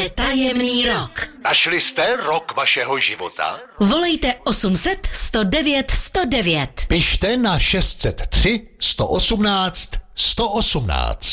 Netajemný rok. Našli jste rok vašeho života? Volejte 800 109 109. Pište na 603 118 118.